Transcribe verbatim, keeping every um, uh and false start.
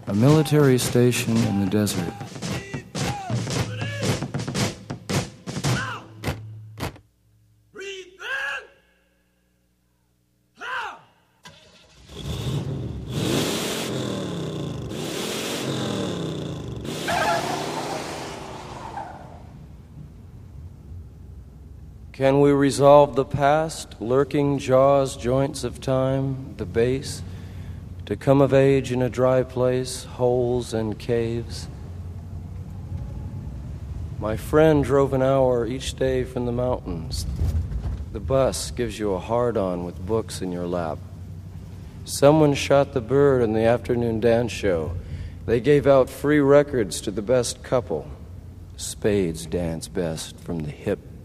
A military station in the desert. Can we resolve the past, lurking jaws, joints of time, the base, to come of age in a dry place, holes and caves? My friend drove an hour each day from the mountains. The bus gives you a hard-on with books in your lap. Someone shot the bird in the afternoon dance show. They gave out free records to the best couple. Spades dance best from the hip.